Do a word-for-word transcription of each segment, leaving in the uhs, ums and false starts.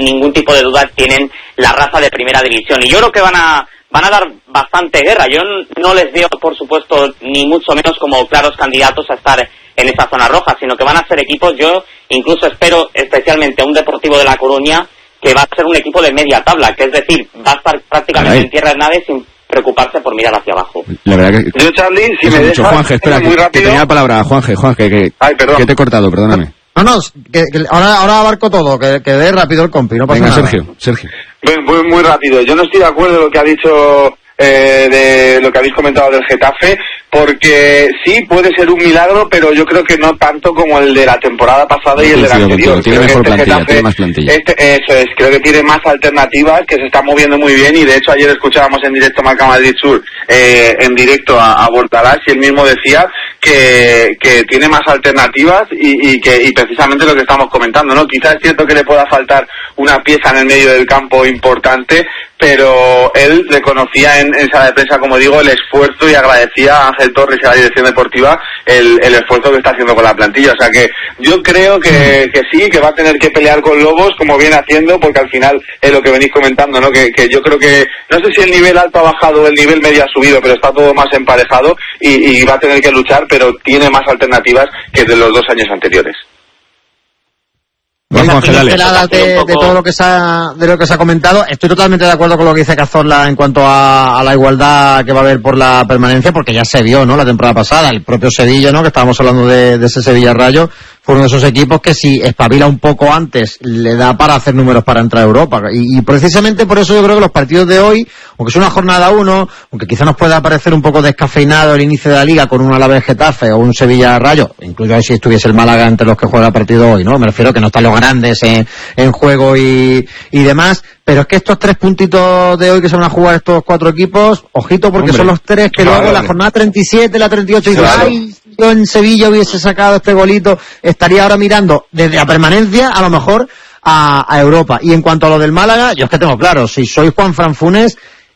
ningún tipo de duda tienen la raza de primera división. Y yo creo que van a van a dar bastante guerra. Yo no les veo, por supuesto, ni mucho menos como claros candidatos a estar en esa zona roja, sino que van a ser equipos, yo incluso espero especialmente a un Deportivo de La Coruña, que va a ser un equipo de media tabla, que es decir, va a estar prácticamente Ay. en tierra de nadie sin preocuparse por mirar hacia abajo. La verdad que... Yo, Charlie, si me dejas... Juanje, espera, muy que, rápido. que tenía la palabra, Juanje, Juanje, que, Ay, perdón. que te he cortado, perdóname. No, no, que, que ahora, ahora abarco todo, que, que dé rápido el compi, no pasa Venga, nada. Sergio, Sergio. Muy, muy, muy rápido. Yo no estoy de acuerdo con lo que ha dicho, eh, de lo que habéis comentado del Getafe, porque sí, puede ser un milagro, pero yo creo que no tanto como el de la temporada pasada y el de la anterior. Tiene mejor plantilla, tiene más plantilla. Este, eso es, creo que tiene más alternativas, que se están moviendo muy bien, y de hecho ayer escuchábamos en directo Marca Madrid Sur, eh, en directo a, a Bortalás, y él mismo decía que, que tiene más alternativas y, y que y precisamente lo que estamos comentando, ¿no? Quizás es cierto que le pueda faltar una pieza en el medio del campo importante, pero él reconocía en, en sala de prensa, como digo, el esfuerzo, y agradecía a Ángel Torres y a la dirección deportiva el, el esfuerzo que está haciendo con la plantilla. O sea que yo creo que, que sí, que va a tener que pelear con Lobos, como viene haciendo, porque al final es lo que venís comentando, ¿no? Que, que yo creo que, no sé si el nivel alto ha bajado o el nivel medio ha subido, pero está todo más emparejado y, y va a tener que luchar, pero tiene más alternativas que de los dos años anteriores. Bueno, pinceladas de, de todo lo que se ha, de lo que se ha comentado. Estoy totalmente de acuerdo con lo que dice Cazorla en cuanto a, a la igualdad que va a haber por la permanencia, porque ya se vio, ¿no? La temporada pasada, el propio Sevilla, ¿no? Que estábamos hablando de, de ese Sevilla Rayo, fue uno de esos equipos que si espabila un poco antes, le da para hacer números para entrar a Europa. Y, y precisamente por eso yo creo que los partidos de hoy, aunque es una jornada uno, aunque quizá nos pueda parecer un poco descafeinado el inicio de la liga con un Alavés Getafe o un Sevilla Rayo, incluso si estuviese el Málaga entre los que juega el partido hoy, ¿no? Me refiero que no están los grandes en, en juego y, y demás, pero es que estos tres puntitos de hoy que se van a jugar estos cuatro equipos, ojito, porque Hombre, son los tres que claro, luego la jornada treinta y siete, la treinta y ocho, y claro. ay, yo en Sevilla hubiese sacado este golito, estaría ahora mirando desde la permanencia a lo mejor a, a Europa. Y en cuanto a lo del Málaga, yo es que tengo claro, si soy Juan Fran Funes,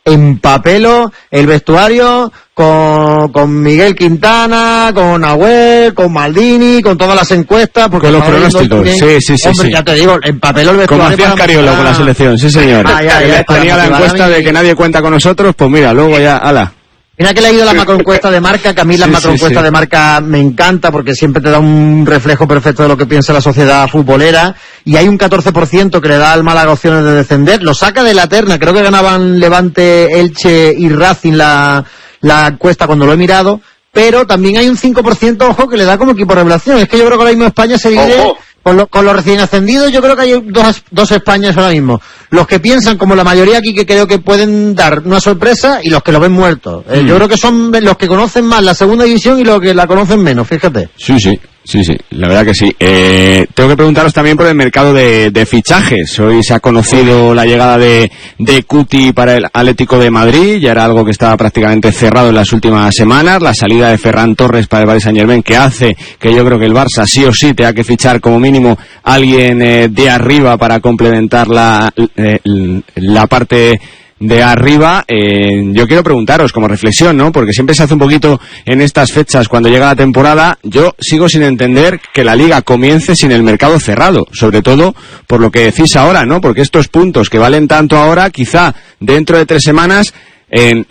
empapelo el vestuario con, con Miguel Quintana, con Agüel, con Maldini, con todas las encuestas, porque con los pronósticos, sí, sí, sí, hombre, sí. ya te digo, empapelo el vestuario. Como hacía Cariolo para... con la selección, sí señor. Ah, ya, ya, tenía la encuesta de que nadie cuenta con nosotros, pues mira, luego ya, ala. Mira que he leído la macroencuesta de Marca, que a mí la sí, macroencuesta sí, sí. de Marca me encanta porque siempre te da un reflejo perfecto de lo que piensa la sociedad futbolera, y hay un catorce por ciento que le da al Málaga opciones de descender, lo saca de la terna, creo que ganaban Levante, Elche y Racing la, la encuesta cuando lo he mirado, pero también hay un cinco por ciento, ojo, que le da como equipo revelación. Es que yo creo que ahora mismo España se divide... Ojo. Con, lo, con los recién ascendidos, yo creo que hay dos, dos Españas ahora mismo. Los que piensan, como la mayoría aquí, que creo que pueden dar una sorpresa, y los que lo ven muertos. Eh, mm. Yo creo que son los que conocen más la segunda división y los que la conocen menos, fíjate. Sí, sí. Sí, sí, la verdad que sí. Eh, tengo que preguntaros también por el mercado de, de fichajes. Hoy se ha conocido la llegada de, de Cuti para el Atlético de Madrid, ya era algo que estaba prácticamente cerrado en las últimas semanas. La salida de Ferran Torres para el Paris Saint-Germain, que hace que yo creo que el Barça sí o sí tenga que fichar como mínimo a alguien eh, de arriba para complementar la, eh, la parte de arriba. Eh, yo quiero preguntaros como reflexión, ¿no? Porque siempre se hace un poquito en estas fechas cuando llega la temporada. Yo sigo sin entender que la Liga comience sin el mercado cerrado, sobre todo por lo que decís ahora, ¿no? Porque estos puntos que valen tanto ahora, quizá dentro de tres semanas en,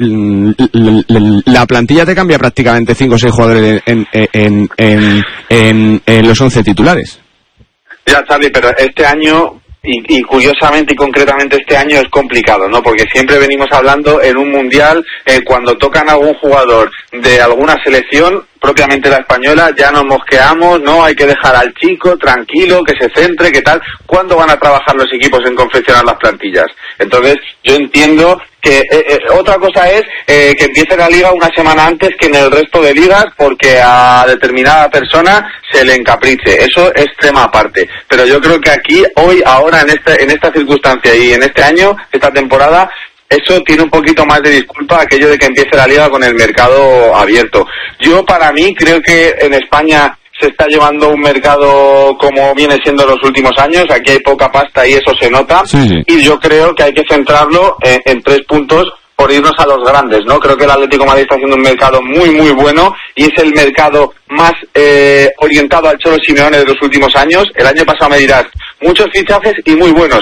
la plantilla te cambia prácticamente cinco o seis jugadores en, en, en, en, en, en los once titulares. Ya, Charlie, pero este año... Y, y curiosamente y concretamente este año es complicado, ¿no? Porque siempre venimos hablando en un mundial, eh, cuando tocan a algún jugador de alguna selección, propiamente la española, ya nos mosqueamos, ¿no? Hay que dejar al chico tranquilo, que se centre, que tal. ¿Cuándo van a trabajar los equipos en confeccionar las plantillas? Entonces, yo entiendo que eh, eh, otra cosa es eh, que empiece la liga una semana antes que en el resto de ligas, porque a determinada persona se le encapriche. Eso es tema aparte. Pero yo creo que aquí, hoy, ahora, en este, en esta circunstancia y en este año, esta temporada, eso tiene un poquito más de disculpa aquello de que empiece la liga con el mercado abierto. Yo, para mí, creo que en España se está llevando un mercado como viene siendo los últimos años. Aquí hay poca pasta y eso se nota. Sí, sí. Y yo creo que hay que centrarlo en, en tres puntos por irnos a los grandes, ¿no? Creo que el Atlético de Madrid está haciendo un mercado muy, muy bueno y es el mercado más eh, orientado al Cholo Simeone de los últimos años. El año pasado me dirás, muchos fichajes y muy buenos.